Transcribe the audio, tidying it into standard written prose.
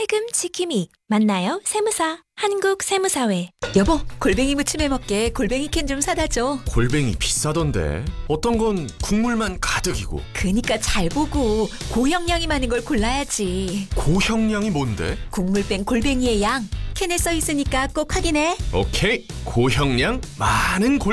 시금치킴이 만나요 세무사 한국세무사회. 여보, 골뱅이 무침 해먹게 골뱅이 캔 좀 사다 줘. 골뱅이 비싸던데. 어떤 건 국물만 가득이고. 그니까 잘 보고 고형량이 많은 걸 골라야지. 고형량이 뭔데? 국물 뺀 골뱅이의 양 캔에 써 있으니까 꼭 확인해. 오케이. 고형량 많은